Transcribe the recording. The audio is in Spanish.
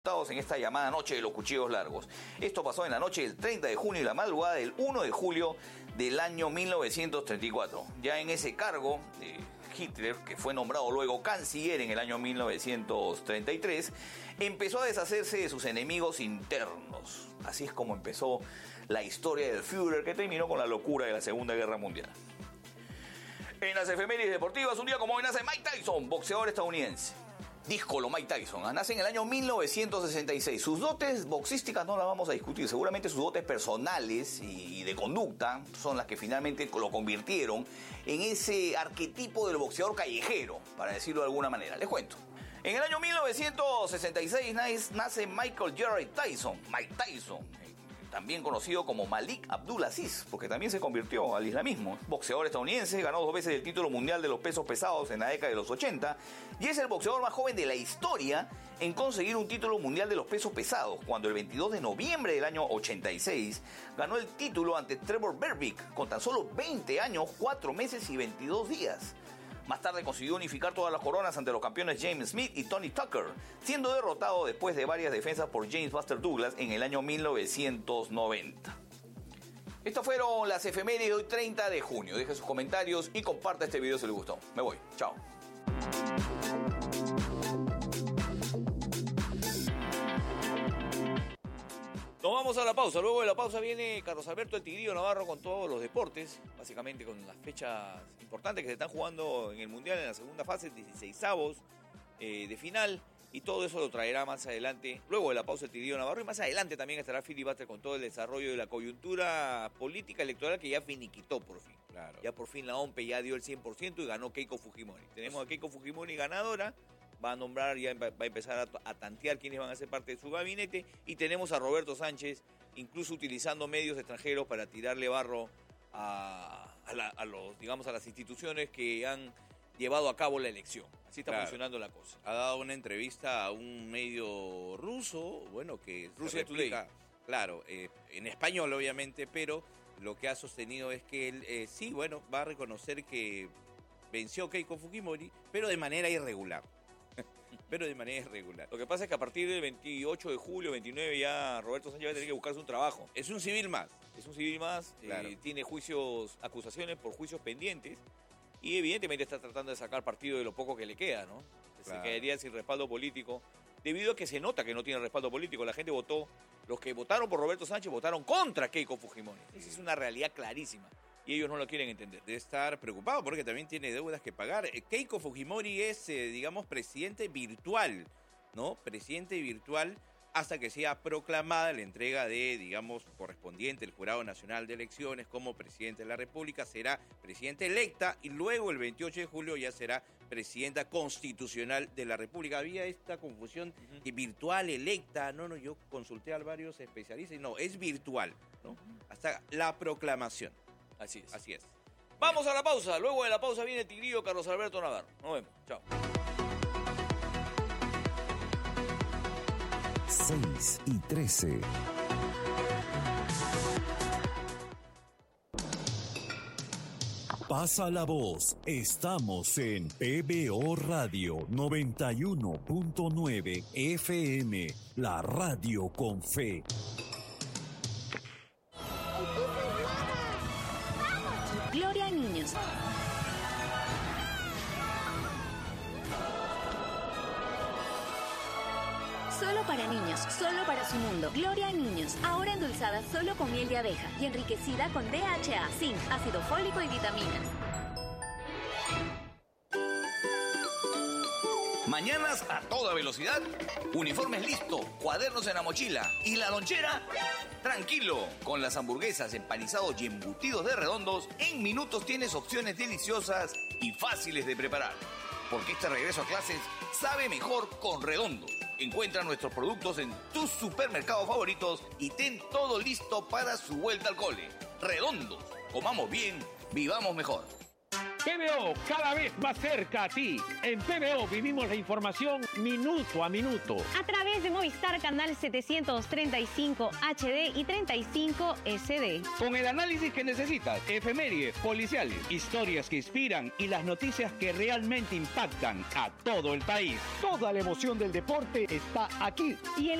En esta llamada Noche de los Cuchillos Largos. Esto pasó en la noche del 30 de junio y la madrugada del 1 de julio del año 1934. Ya en ese cargo, Hitler, que fue nombrado luego canciller en el año 1933, empezó a deshacerse de sus enemigos internos. Así es como empezó la historia del Führer, que terminó con la locura de la Segunda Guerra Mundial. En las efemérides deportivas, un día como hoy nace Mike Tyson, boxeador estadounidense. Díscolo Mike Tyson, nace en el año 1966. Sus dotes boxísticas no las vamos a discutir. Seguramente sus dotes personales y de conducta son las que finalmente lo convirtieron en ese arquetipo del boxeador callejero, para decirlo de alguna manera. Les cuento. En el año 1966 nace Michael Jerry Tyson, Mike Tyson, también conocido como Malik Abdulaziz, porque también se convirtió al islamismo. Boxeador estadounidense, ganó 2 veces el título mundial de los pesos pesados en la década de los 80 y es el boxeador más joven de la historia en conseguir un título mundial de los pesos pesados, cuando el 22 de noviembre del año 86 ganó el título ante Trevor Berbick con tan solo 20 años, 4 meses y 22 días. Más tarde consiguió unificar todas las coronas ante los campeones James Smith y Tony Tucker, siendo derrotado después de varias defensas por James Buster Douglas en el año 1990. Estas fueron las efemérides de hoy 30 de junio. Deje sus comentarios y comparta este video si les gustó. Me voy. Chao. Nos vamos a la pausa. Luego de la pausa viene Carlos Alberto El Tigrillo Navarro con todos los deportes, básicamente con las fechas importantes que se están jugando en el Mundial en la segunda fase, 16avos de final, y todo eso lo traerá más adelante, luego de la pausa El Tigrillo Navarro, y más adelante también estará Filibuster con todo el desarrollo de la coyuntura política electoral que ya finiquitó por fin. Claro. Ya por fin la OMP ya dio el 100% y ganó Keiko Fujimori. Tenemos a Keiko Fujimori ganadora. Va a nombrar, ya va a empezar a tantear quiénes van a ser parte de su gabinete. Y tenemos a Roberto Sánchez, incluso utilizando medios extranjeros para tirarle barro a las instituciones que han llevado a cabo la elección. Así está funcionando la cosa. Ha dado una entrevista a un medio ruso, que Russia Today. Claro, en español obviamente, pero lo que ha sostenido es que él va a reconocer que venció Keiko Fujimori, pero de manera irregular. Lo que pasa es que a partir del 28 de julio, 29, ya Roberto Sánchez va a tener que buscarse un trabajo. Es un civil más. Claro. Tiene acusaciones por juicios pendientes y evidentemente está tratando de sacar partido de lo poco que le queda, ¿no? Claro. Se quedaría sin respaldo político, debido a que se nota que no tiene respaldo político. La gente los que votaron por Roberto Sánchez votaron contra Keiko Fujimori. Esa es una realidad clarísima. Y ellos no lo quieren entender. Debe estar preocupado porque también tiene deudas que pagar. Keiko Fujimori es, presidente virtual, ¿no? Presidente virtual hasta que sea proclamada la entrega de, correspondiente el Jurado Nacional de Elecciones como presidente de la República. Será presidenta electa y luego el 28 de julio ya será presidenta constitucional de la República. Había esta confusión de virtual, electa. No, yo consulté a varios especialistas y no, es virtual, ¿no? Hasta la proclamación. Así es. Bien. Vamos a la pausa. Luego de la pausa viene el Tigrillo Carlos Alberto Navarro. Nos vemos. Chao. 6:13. Pasa la voz. Estamos en PBO Radio 91.9 FM. La radio con fe. Gloria a niños. Solo para niños, solo para su mundo. Gloria a niños, ahora endulzada solo con miel de abeja y enriquecida con DHA, zinc, ácido fólico y vitaminas. Mañanas a toda velocidad, uniformes listo, cuadernos en la mochila y la lonchera, tranquilo. Con las hamburguesas, empanizados y embutidos de Redondos, en minutos tienes opciones deliciosas y fáciles de preparar. Porque este regreso a clases sabe mejor con Redondos. Encuentra nuestros productos en tus supermercados favoritos y ten todo listo para su vuelta al cole. Redondos, comamos bien, vivamos mejor. PBO, cada vez más cerca a ti. En PBO vivimos la información minuto a minuto. A través de Movistar Canal 735 HD y 35 SD. Con el análisis que necesitas, efemérides, policiales, historias que inspiran y las noticias que realmente impactan a todo el país. Toda la emoción del deporte está aquí. Y el